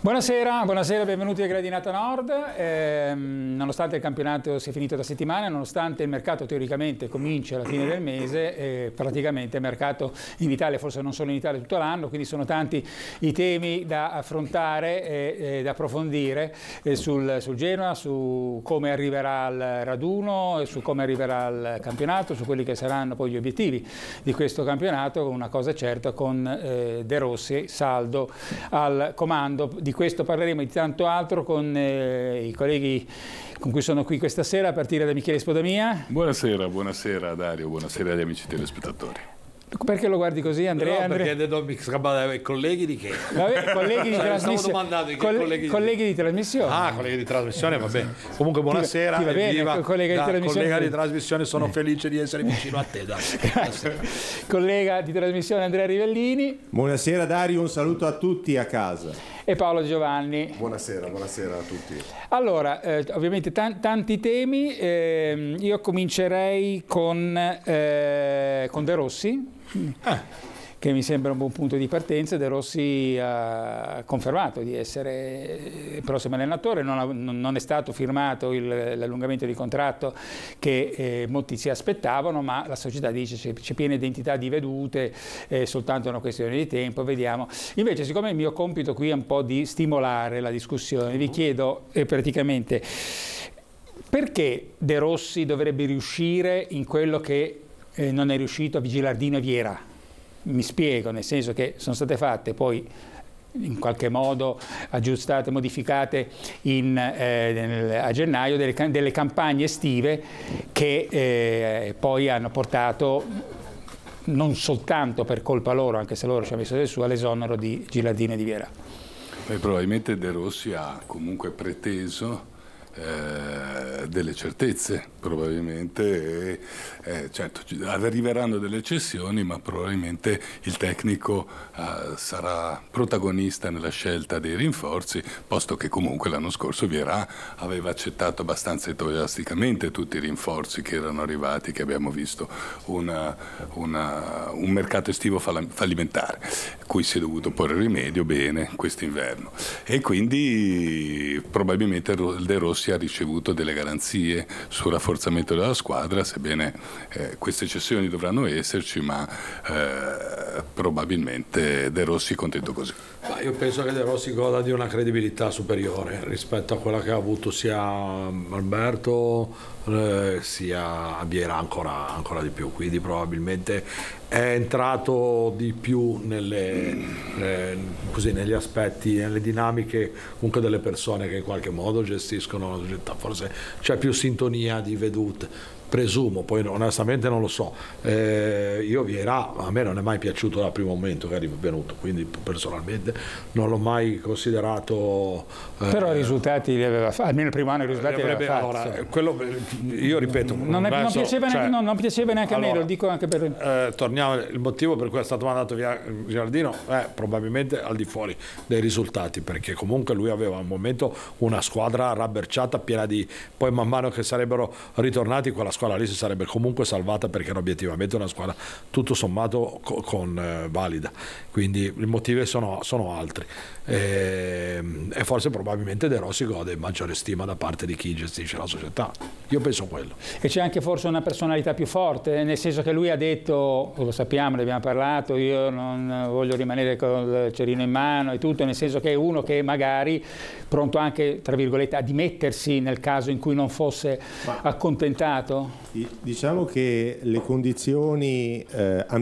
Buonasera, benvenuti a Gradinata Nord. Nonostante il campionato sia finito da settimane, nonostante il mercato teoricamente cominci alla fine del mese, praticamente il mercato in Italia, forse non solo in Italia, tutto l'anno, quindi sono tanti i temi da affrontare e da approfondire sul Genoa, su come arriverà al raduno, su come arriverà al campionato, su quelli che saranno poi gli obiettivi di questo campionato. Una cosa certa, con De Rossi saldo al comando. Di questo parleremo e di tanto altro con i colleghi con cui sono qui questa sera, a partire da Michele Spodamia. Buonasera Dario, buonasera agli amici telespettatori. Perché lo guardi così, Andrea? No, perché i colleghi di che? Vabbè, colleghi di trasmissione. Colleghi di trasmissione. Ah, colleghi di trasmissione, va bene. Comunque buonasera. Ti va bene, collega di trasmissione, sono felice di essere vicino a te. Grazie. Collega di trasmissione Andrea Rivellini. Buonasera Dario, un saluto a tutti a casa. E Paolo Giovanni. Buonasera a tutti. Allora, ovviamente tanti temi. Io comincerei con De Rossi. Che mi sembra un buon punto di partenza. De Rossi ha confermato di essere il prossimo allenatore, non è stato firmato l'allungamento di contratto che molti si aspettavano, ma la società dice c'è piena identità di vedute, è soltanto una questione di tempo, vediamo. Invece, siccome il mio compito qui è un po' di stimolare la discussione, vi chiedo praticamente perché De Rossi dovrebbe riuscire in quello che non è riuscito a Gilardino e Vieira. Mi spiego, nel senso che sono state fatte poi in qualche modo aggiustate, modificate a gennaio delle campagne estive che poi hanno portato, non soltanto per colpa loro, anche se loro ci hanno messo del suo, all'esonero di Gilardino e di Vieira. Probabilmente De Rossi ha comunque preteso delle certezze, probabilmente, certo arriveranno delle eccezioni, ma probabilmente il tecnico sarà protagonista nella scelta dei rinforzi, posto che comunque l'anno scorso Vieira aveva accettato abbastanza entusiasticamente tutti i rinforzi che erano arrivati, che abbiamo visto un mercato estivo fallimentare, cui si è dovuto porre rimedio bene quest'inverno, e quindi probabilmente De Rossi ha ricevuto delle garanzie sul rafforzamento della squadra, sebbene queste cessioni dovranno esserci, ma probabilmente De Rossi è contento così. Io penso che De Rossi goda di una credibilità superiore rispetto a quella che ha avuto sia Alberto sia Vieira, ancora di più, quindi probabilmente è entrato di più negli aspetti, nelle dinamiche comunque delle persone che in qualche modo gestiscono la società. Forse c'è più sintonia di vedute, presumo, poi onestamente non lo so. Io Vieira, a me non è mai piaciuto dal primo momento che è venuto, quindi personalmente non l'ho mai considerato. Però i risultati li aveva fatti, almeno il primo anno i risultati li aveva fatti. Allora, quello, io ripeto, non piaceva neanche a me, lo dico anche per... torniamo, il motivo per cui è stato mandato via Giardino è probabilmente al di fuori dei risultati, perché comunque lui aveva al momento una squadra rabberciata, piena di... poi man mano che sarebbero ritornati quella squadra lì si sarebbe comunque salvata, perché era obiettivamente una squadra tutto sommato valida, quindi i motivi sono altri, e forse probabilmente De Rossi gode maggiore stima da parte di chi gestisce la società. Io penso quello. E c'è anche forse una personalità più forte, nel senso che lui ha detto, lo sappiamo, ne abbiamo parlato, io non voglio rimanere con il cerino in mano e tutto, nel senso che è uno che magari pronto anche, tra virgolette, a dimettersi nel caso in cui non fosse accontentato. Diciamo che le condizioni